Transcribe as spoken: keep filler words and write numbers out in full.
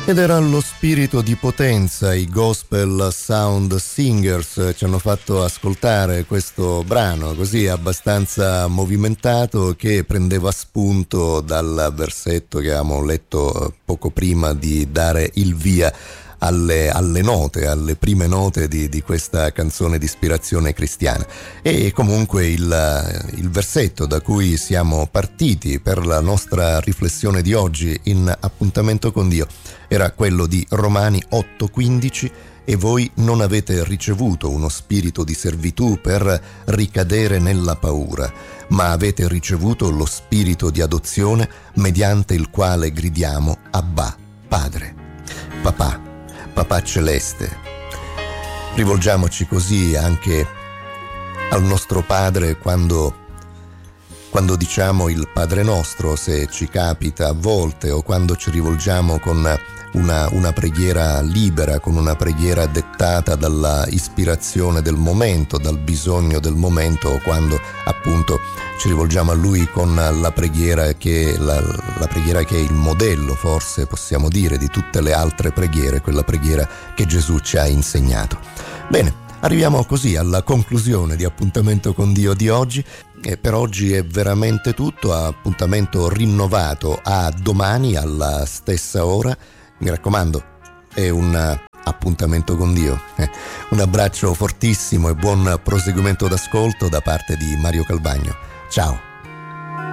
Ed era lo spirito di potenza, i Gospel Sound Singers ci hanno fatto ascoltare questo brano così abbastanza movimentato, che prendeva spunto dal versetto che avevamo letto poco prima di dare il via Alle, alle note, alle prime note di, di questa canzone di ispirazione cristiana. E comunque il, il versetto da cui siamo partiti per la nostra riflessione di oggi in Appuntamento con Dio era quello di Romani otto quindici: e voi non avete ricevuto uno spirito di servitù per ricadere nella paura, ma avete ricevuto lo spirito di adozione, mediante il quale gridiamo Abba, Padre. Papà, Papà Celeste. Rivolgiamoci così anche al nostro Padre quando, quando diciamo il Padre Nostro, se ci capita a volte, o quando ci rivolgiamo con una, una preghiera libera, con una preghiera dettata dalla ispirazione del momento, dal bisogno del momento, o quando appunto ci rivolgiamo a Lui con la preghiera che la, la preghiera che è il modello, forse possiamo dire, di tutte le altre preghiere, quella preghiera che Gesù ci ha insegnato. Bene, arriviamo così alla conclusione di Appuntamento con Dio di oggi. E per oggi è veramente tutto. Appuntamento rinnovato a domani alla stessa ora. Mi raccomando, è un appuntamento con Dio. Eh, un abbraccio fortissimo e buon proseguimento d'ascolto da parte di Mario Calvagno. Ciao.